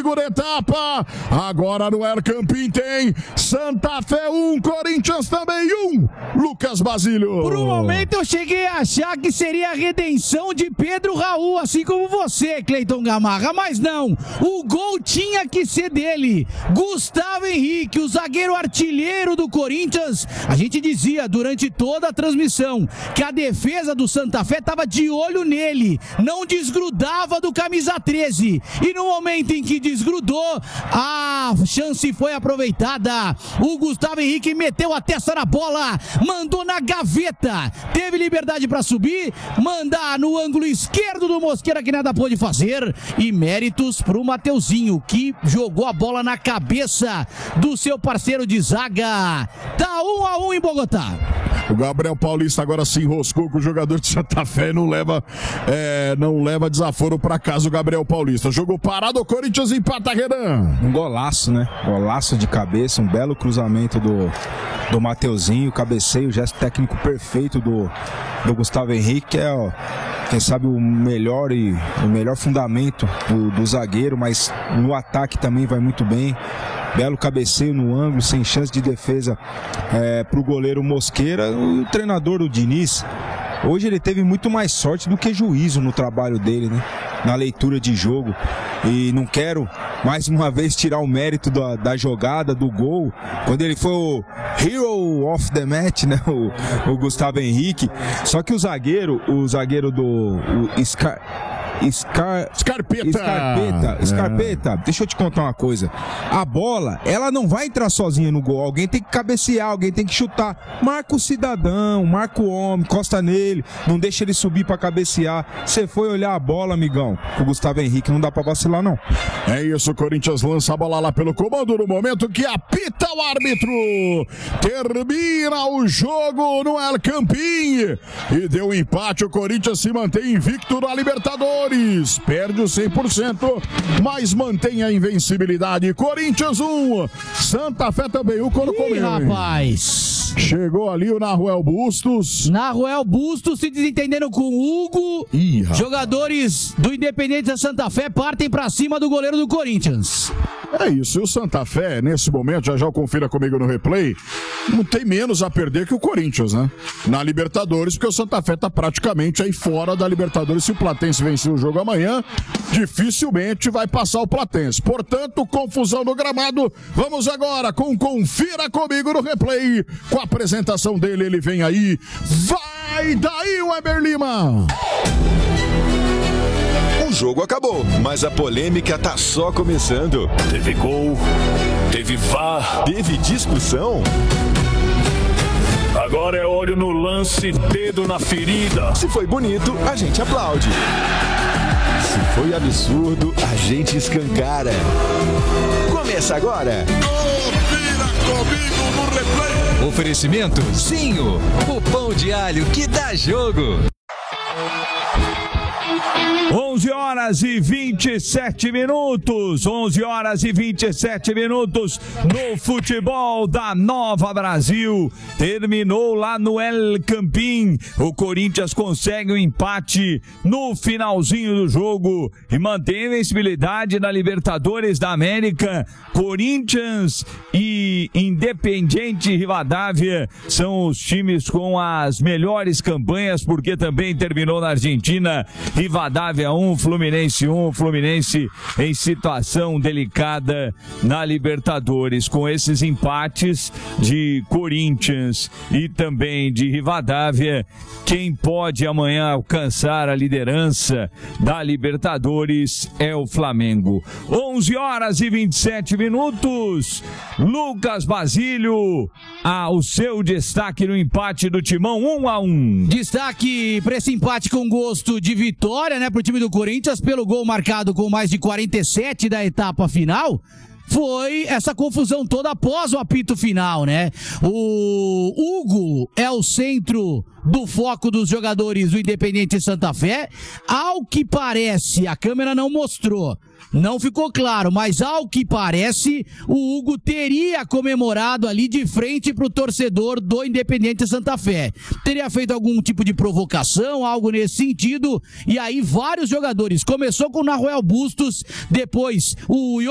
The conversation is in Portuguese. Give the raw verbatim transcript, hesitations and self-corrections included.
segunda etapa. Agora no El Campín tem Santa Fé um, Corinthians também um. Lucas Basílio. Por um momento eu cheguei a achar que seria a redenção de Pedro Raul, assim como você, Cleiton Gamarra, mas não. O gol tinha que ser dele. Gustavo Henrique, o zagueiro artilheiro do Corinthians. A gente dizia durante toda a transmissão que a defesa do Santa Fé estava de olho nele, não desgrudava do camisa treze. E no momento em que desgrudou, a chance foi aproveitada. O Gustavo Henrique meteu a testa na bola, mandou na gaveta, teve liberdade para subir, mandar no ângulo esquerdo do Mosqueira, que nada pôde fazer, e méritos pro Mateuzinho, que jogou a bola na cabeça do seu parceiro de zaga. Tá um a um em Bogotá. O Gabriel Paulista agora se enroscou com o jogador de Santa Fé, não leva, é, não leva desaforo para casa o Gabriel Paulista. Jogou parado, o Corinthians empata, Renan. Um golaço, né? Golaço de cabeça, um belo cruzamento do, do Mateuzinho, cabeceio, gesto técnico perfeito do, do Gustavo Henrique, que é, ó, quem sabe, o melhor e o melhor fundamento do, do zagueiro, mas no ataque também vai muito bem. Belo cabeceio no ângulo, sem chance de defesa é, para o goleiro Mosqueira. O treinador, o Diniz, hoje ele teve muito mais sorte do que juízo no trabalho dele, né? Na leitura de jogo. E não quero, mais uma vez, tirar o mérito da, da jogada, do gol. Quando ele foi o hero of the match, né? O, o Gustavo Henrique. Só que o zagueiro, o zagueiro do... O Scar... Scar... Scarpeta. Scarpeta, Scarpeta, deixa eu te contar uma coisa. A bola, ela não vai entrar sozinha no gol. Alguém tem que cabecear, alguém tem que chutar. Marca o cidadão, marca o homem, encosta nele, não deixa ele subir pra cabecear. Você foi olhar a bola, amigão, o Gustavo Henrique, não dá pra vacilar, não. É isso, o Corinthians lança a bola lá pelo comando no momento que apita o árbitro. Termina o jogo no El Campín e deu um empate. O Corinthians se mantém invicto na Libertadores. Perde o cem por cento, mas mantém a invencibilidade. Corinthians um, Santa Fé também. O Coro comeu, rapaz. Chegou ali o Naruel Bustos. Naruel Bustos se desentendendo com o Hugo. Ih, jogadores do Independente da Santa Fé partem pra cima do goleiro do Corinthians. É isso, e o Santa Fé, nesse momento, já já confira comigo no replay, não tem menos a perder que o Corinthians, né? Na Libertadores, porque o Santa Fé tá praticamente aí fora da Libertadores. Se o Platense vencer o jogo amanhã, dificilmente vai passar o Platense. Portanto, confusão no gramado. Vamos agora com Confira Comigo no replay. Com a apresentação dele, ele vem aí. Vai daí, Weber Lima! O jogo acabou, mas a polêmica tá só começando. Teve gol, teve V A R, teve discussão. Agora é olho no lance, dedo na ferida. Se foi bonito, a gente aplaude. Se foi absurdo, a gente escancara. Começa agora. Confira Comigo no replay. Oferecimento Zinho, o pão de alho que dá jogo. onze horas e vinte e sete minutos, onze horas e vinte e sete minutos no futebol da Nova Brasil. Terminou lá no El Campín. O Corinthians consegue um empate no finalzinho do jogo e mantém a invencibilidade na Libertadores da América. Corinthians e Independiente Rivadavia são os times com as melhores campanhas, porque também terminou na Argentina. Rivadavia um, Fluminense um, Fluminense em situação delicada na Libertadores. Com esses empates de Corinthians e também de Rivadavia, quem pode amanhã alcançar a liderança da Libertadores é o Flamengo. onze horas e vinte e sete minutos. Lucas Basílio, ah, o seu destaque no empate do Timão, um a um. Destaque para esse empate com gosto de vitória, né, pro time do Corinthians, pelo gol marcado com mais de quarenta e sete da etapa final. Foi essa confusão toda após o apito final, né? O Hugo é o centro do foco dos jogadores do Independente Santa Fé. Ao que parece, a câmera não mostrou, não ficou claro, mas ao que parece, o Hugo teria comemorado ali de frente pro torcedor do Independente Santa Fé. Teria feito algum tipo de provocação, algo nesse sentido, e aí vários jogadores, começou com o Naruel Bustos, depois o